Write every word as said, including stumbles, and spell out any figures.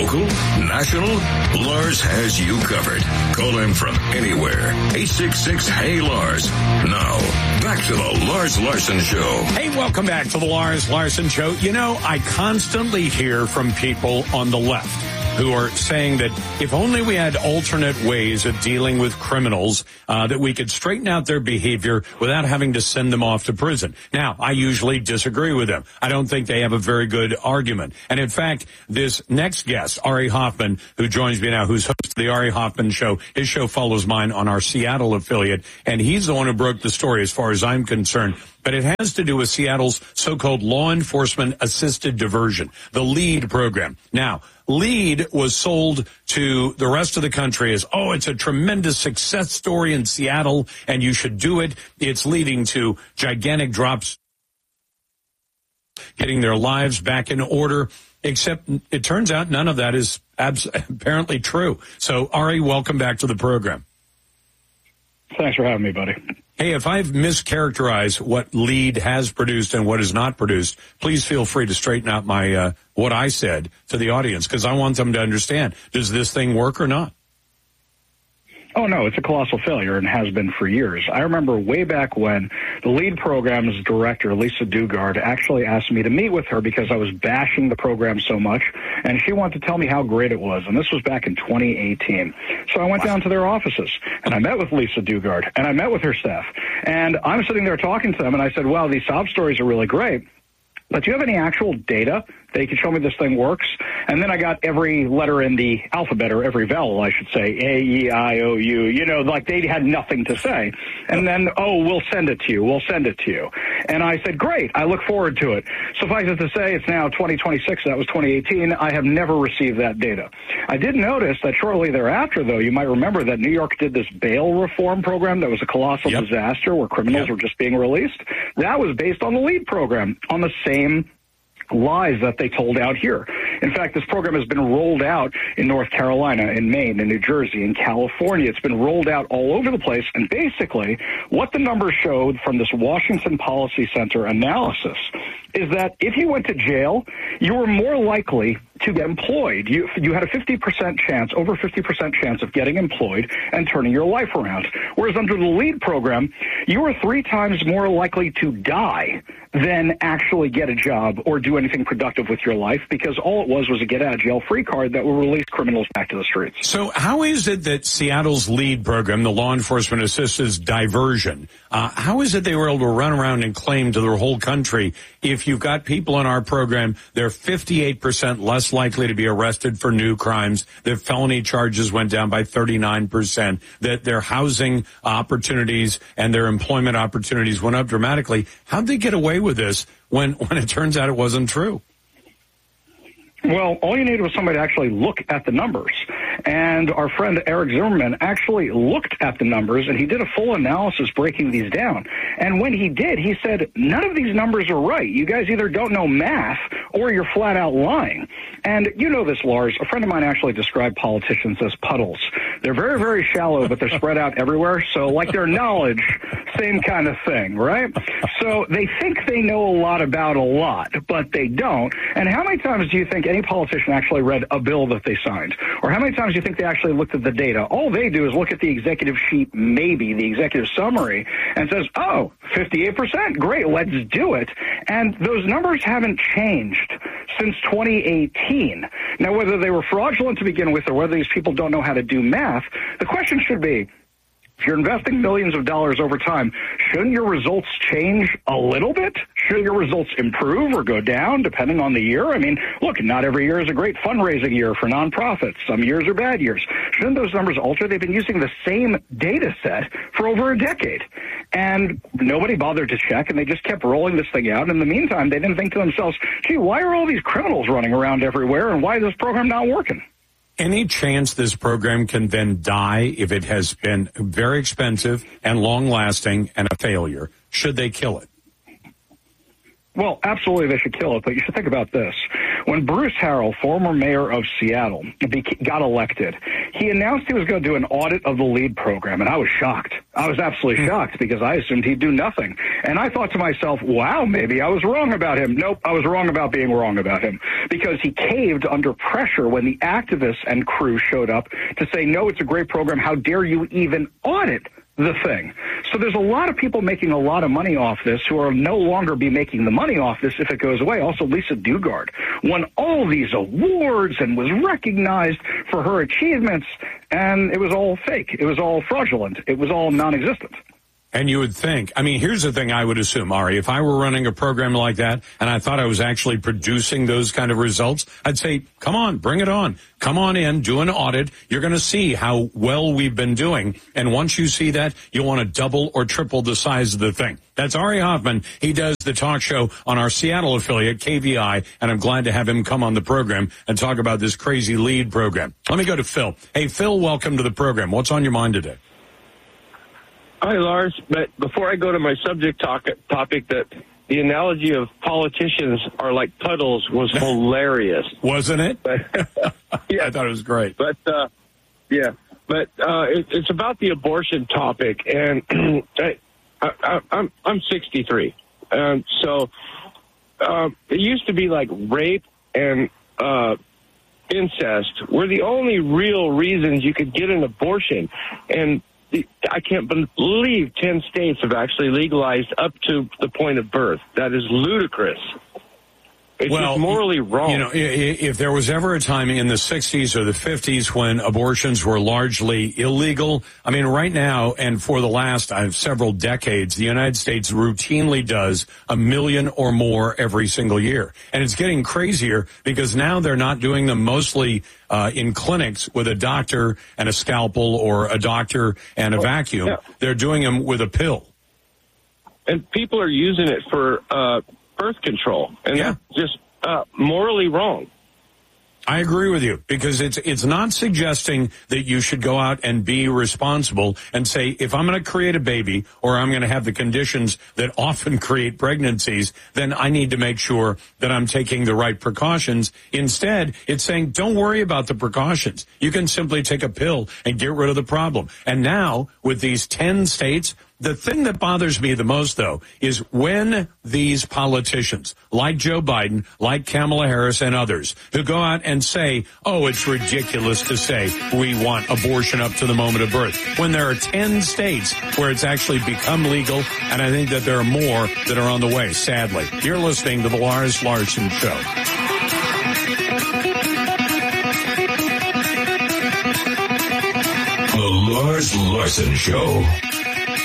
Local, national, Lars has you covered. Call him from anywhere. eight six six, hey Lars. Now, back to the Lars Larson Show. Hey, welcome back to the Lars Larson Show. You know, I constantly hear from people on the left who are saying that if only we had alternate ways of dealing with criminals, uh, that we could straighten out their behavior without having to send them off to prison. Now, I usually disagree with them. I don't think they have a very good argument. And in fact, this next guest, Ari Hoffman, who joins me now, who's host of the Ari Hoffman Show, his show follows mine on our Seattle affiliate, and he's the one who broke the story as far as I'm concerned. But it has to do with Seattle's so-called law enforcement assisted diversion, the LEAD program. Now, LEAD was sold to the rest of the country as, oh, it's a tremendous success story in Seattle, and you should do it. It's leading to gigantic drops, getting their lives back in order, except it turns out none of that is abs- apparently true. So, Ari, welcome back to the program. Thanks for having me, buddy. Hey, if I've mischaracterized what LEAD has produced and what is not produced, please feel free to straighten out my uh, what I said to the audience, because I want them to understand, does this thing work or not? Oh, no, it's a colossal failure and has been for years. I remember way back when the LEAD program's director, Lisa Dugard, actually asked me to meet with her because I was bashing the program so much, and she wanted to tell me how great it was. And this was back in twenty eighteen. So I went down to their offices, and I met with Lisa Dugard, and I met with her staff. And I'm sitting there talking to them, and I said, well, these sob stories are really great, but do you have any actual data that you can show me this thing works? And then I got every letter in the alphabet, or every vowel, I should say, A, E, I, O, U, you know, like they had nothing to say. And then, oh, we'll send it to you. We'll send it to you. And I said, great. I look forward to it. Suffice it to say, it's now twenty twenty-six. That was twenty eighteen. I have never received that data. I did notice that shortly thereafter, though, you might remember that New York did this bail reform program that was a colossal yep. disaster where criminals yep. were just being released. That was based on the LEAD program, on the same lies that they told out here. In fact, this program has been rolled out in North Carolina, in Maine, in New Jersey, in California. It's been rolled out all over the place. And basically, what the numbers showed from this Washington Policy Center analysis is that if you went to jail, you were more likely to get employed. You you had a fifty percent chance, over fifty percent chance of getting employed and turning your life around. Whereas under the LEAD program, you were three times more likely to die than actually get a job or do anything productive with your life, because all it was was a get-out-of-jail-free card that will release criminals back to the streets. So how is it that Seattle's LEAD program, the law enforcement assistance diversion, uh, how is it they were able to run around and claim to the whole country, if you've got people in our program, they're fifty-eight percent less likely to be arrested for new crimes, their felony charges went down by thirty-nine percent, that their housing opportunities and their employment opportunities went up dramatically? How'd they get away with this when, when it turns out it wasn't true? Well, all you needed was somebody to actually look at the numbers. And our friend Eric Zimmerman actually looked at the numbers, and he did a full analysis breaking these down. And when he did, he said, none of these numbers are right. You guys either don't know math or you're flat out lying. And you know this, Lars. A friend of mine actually described politicians as puddles. They're very, very shallow, but they're spread out everywhere. So like their knowledge, same kind of thing, right? So they think they know a lot about a lot, but they don't. And how many times do you think any politician actually read a bill that they signed? Or how many times do you think they actually looked at the data? All they do is look at the executive sheet, maybe the executive summary, and says, oh, fifty-eight percent, great, let's do it. And those numbers haven't changed since twenty eighteen. Now, whether they were fraudulent to begin with or whether these people don't know how to do math, the question should be, if you're investing millions of dollars over time, shouldn't your results change a little bit? Should your results improve or go down depending on the year? I mean, look, not every year is a great fundraising year for nonprofits. Some years are bad years. Shouldn't those numbers alter? They've been using the same data set for over a decade. And nobody bothered to check, and they just kept rolling this thing out. In the meantime, they didn't think to themselves, gee, why are all these criminals running around everywhere, and why is this program not working? Any chance this program can then die if it has been very expensive and long-lasting and a failure? Should they kill it? Well, absolutely they should kill it, but you should think about this. When Bruce Harrell, former mayor of Seattle, got elected, he announced he was going to do an audit of the LEAD program, and I was shocked. I was absolutely shocked because I assumed he'd do nothing. And I thought to myself, wow, maybe I was wrong about him. Nope, I was wrong about being wrong about him because he caved under pressure when the activists and crew showed up to say, no, it's a great program. How dare you even audit the thing? So there's a lot of people making a lot of money off this who will no longer be making the money off this if it goes away. Also, Lisa Dugard won all these awards and was recognized for her achievements, and it was all fake. It was all fraudulent. It was all non-existent. And you would think, I mean, here's the thing I would assume, Ari, if I were running a program like that and I thought I was actually producing those kind of results, I'd say, come on, bring it on. Come on in, do an audit. You're going to see how well we've been doing. And once you see that, you'll want to double or triple the size of the thing. That's Ari Hoffman. He does the talk show on our Seattle affiliate, K V I, and I'm glad to have him come on the program and talk about this crazy LEAD program. Let me go to Phil. Hey, Phil, welcome to the program. What's on your mind today? Hi, Lars. But before I go to my subject talk, topic, that the analogy of politicians are like puddles was hilarious. Wasn't it? But, yeah, I thought it was great. But, uh, yeah, but uh, it, it's about the abortion topic. And I, I, I'm, I'm sixty-three. Um, so uh, it used to be like rape and uh, incest were the only real reasons you could get an abortion. And I can't believe ten states have actually legalized up to the point of birth. That is ludicrous. It's well, just morally wrong. You know, if there was ever a time in the sixties or the fifties when abortions were largely illegal, I mean, right now and for the last uh, several decades, the United States routinely does a million or more every single year. And it's getting crazier because now they're not doing them mostly uh, in clinics with a doctor and a scalpel or a doctor and a vacuum. Yeah. They're doing them with a pill. And people are using it for uh, birth control. And yeah. that's just uh, morally wrong. I agree with you because it's it's not suggesting that you should go out and be responsible and say, if I'm going to create a baby or I'm going to have the conditions that often create pregnancies, then I need to make sure that I'm taking the right precautions. Instead, it's saying, don't worry about the precautions. You can simply take a pill and get rid of the problem. And now, with these ten states, the thing that bothers me the most, though, is when these politicians, like Joe Biden, like Kamala Harris and others, who go out and say, oh, it's ridiculous to say we want abortion up to the moment of birth, when there are ten states where it's actually become legal, and I think that there are more that are on the way, sadly. You're listening to The Lars Larson Show. The Lars Larson Show.